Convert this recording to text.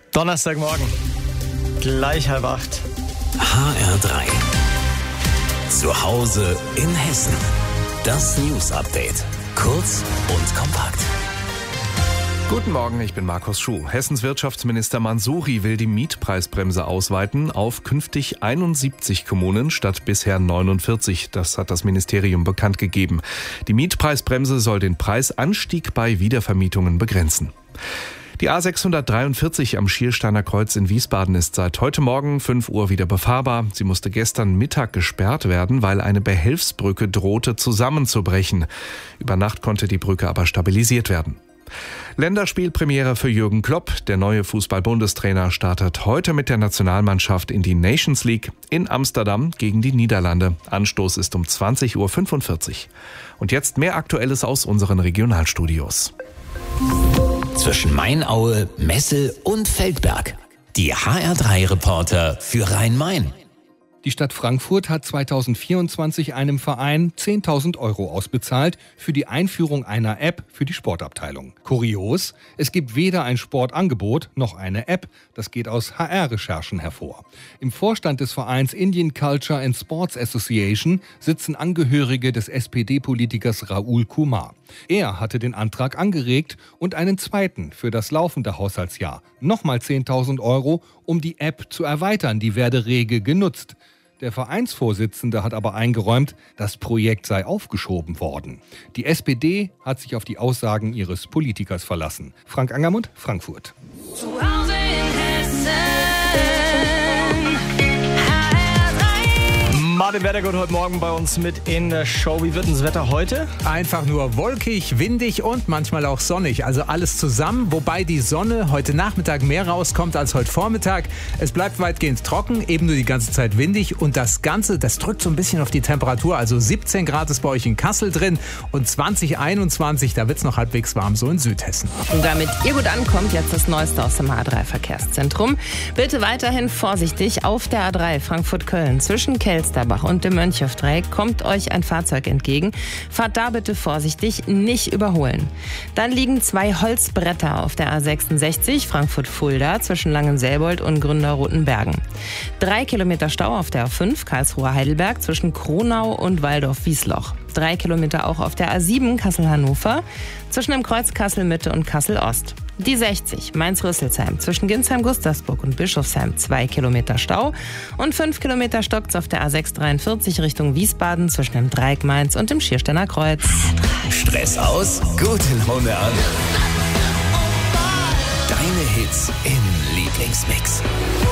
Donnerstagmorgen, gleich 7:30. HR3. Zu Hause in Hessen. Das News Update. Kurz und kompakt. Guten Morgen, ich bin Markus Schuh. Hessens Wirtschaftsminister Mansouri will die Mietpreisbremse ausweiten auf künftig 71 Kommunen statt bisher 49. Das hat das Ministerium bekannt gegeben. Die Mietpreisbremse soll den Preisanstieg bei Wiedervermietungen begrenzen. Die A643 am Schiersteiner Kreuz in Wiesbaden ist seit heute Morgen 5 Uhr wieder befahrbar. Sie musste gestern Mittag gesperrt werden, weil eine Behelfsbrücke drohte zusammenzubrechen. Über Nacht konnte die Brücke aber stabilisiert werden. Länderspielpremiere für Jürgen Klopp. Der neue Fußball-Bundestrainer startet heute mit der Nationalmannschaft in die Nations League in Amsterdam gegen die Niederlande. Anstoß ist um 20:45 Uhr. Und jetzt mehr Aktuelles aus unseren Regionalstudios. Zwischen Mainaue, Messel und Feldberg. Die HR3-Reporter für Rhein-Main. Die Stadt Frankfurt hat 2024 einem Verein 10.000 € ausbezahlt für die Einführung einer App für die Sportabteilung. Kurios, es gibt weder ein Sportangebot noch eine App. Das geht aus HR-Recherchen hervor. Im Vorstand des Vereins Indian Culture and Sports Association sitzen Angehörige des SPD-Politikers Rahul Kumar. Er hatte den Antrag angeregt und einen zweiten für das laufende Haushaltsjahr. Nochmal 10.000 €, um die App zu erweitern, die werde rege genutzt. Der Vereinsvorsitzende hat aber eingeräumt, das Projekt sei aufgeschoben worden. Die SPD hat sich auf die Aussagen ihres Politikers verlassen. Frank Angermund, Frankfurt. Zu Hause in Hessen. Martin Wettergut heute Morgen bei uns mit in der Show. Wie wird denn das Wetter heute? Einfach nur wolkig, windig und manchmal auch sonnig. Also alles zusammen, wobei die Sonne heute Nachmittag mehr rauskommt als heute Vormittag. Es bleibt weitgehend trocken, eben nur die ganze Zeit windig. Und das Ganze, das drückt so ein bisschen auf die Temperatur. Also 17 Grad ist bei euch in Kassel drin und 2021, da wird es noch halbwegs warm, so in Südhessen. Und damit ihr gut ankommt, jetzt das Neueste aus dem A3-Verkehrszentrum. Bitte weiterhin vorsichtig auf der A3 Frankfurt-Köln zwischen Kelsterbach und dem Mönchhofdreieck kommt euch ein Fahrzeug entgegen. Fahrt da bitte vorsichtig, nicht überholen. Dann liegen 2 Holzbretter auf der A66 Frankfurt-Fulda zwischen Langenselbold und Gründerrotenbergen. 3 Kilometer Stau auf der A5 Karlsruhe-Heidelberg zwischen Kronau und Waldorf-Wiesloch. 3 Kilometer auch auf der A7 Kassel-Hannover zwischen dem Kreuz Kassel-Mitte und Kassel-Ost. Die 60 Mainz-Rüsselsheim zwischen Ginsheim-Gustavsburg und Bischofsheim 2 Kilometer Stau und 5 Kilometer stockt's auf der A643 Richtung Wiesbaden zwischen dem Dreieck Mainz und dem Schiersteiner Kreuz. Stress aus, gute Laune an. Deine Hits im Lieblingsmix.